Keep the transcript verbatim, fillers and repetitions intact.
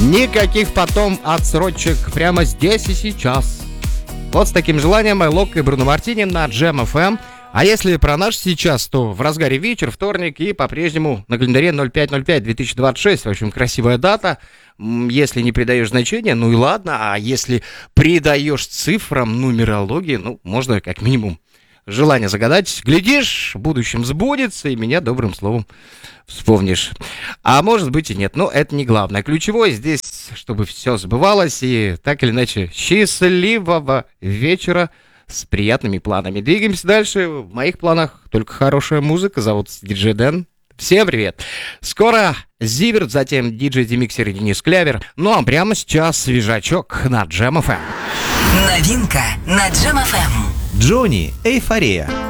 Никаких потом отсрочек прямо здесь и сейчас. Вот с таким желанием Лок и Бруно Мартини на Джем эф эм. А если про наш сейчас, то в разгаре вечер, вторник, и по-прежнему на календаре ноль пять ноль пять две тысячи двадцать шесть. В общем, красивая дата. Если не придаешь значения, ну и ладно. А если придаешь цифрам, нумерологии, ну, можно как минимум желание загадать. Глядишь, в будущем сбудется, и меня добрым словом вспомнишь. А может быть и нет. Но это не главное. Ключевое здесь, чтобы все сбывалось. И так или иначе, счастливого вечера с приятными планами. Двигаемся дальше. В моих планах только хорошая музыка. Зовут диджей Дэн. Всем привет. Скоро Зиверт, затем диджей Демиксер и Денис Клявер. Ну а прямо сейчас свежачок на Джем эф эм. Новинка на Джем эф эм. Джонни, эйфория.